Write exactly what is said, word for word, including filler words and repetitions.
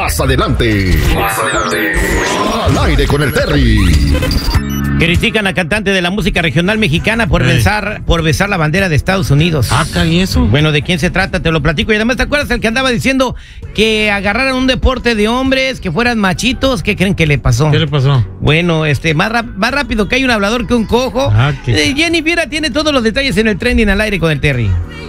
Más adelante. Más adelante. Al aire con el Terry. Critican a cantante de la música regional mexicana por besar, por besar la bandera de Estados Unidos. Ah, ¿y eso? Bueno, ¿de quién se trata? Te lo platico. Y además, ¿te acuerdas el que andaba diciendo que agarraran un deporte de hombres, que fueran machitos? ¿Qué creen que le pasó? ¿Qué le pasó? Bueno, este, más, rap- más rápido que hay un hablador que un cojo. Ah, qué- Eh, Jenny Viera tiene todos los detalles en el trending al aire con el Terry.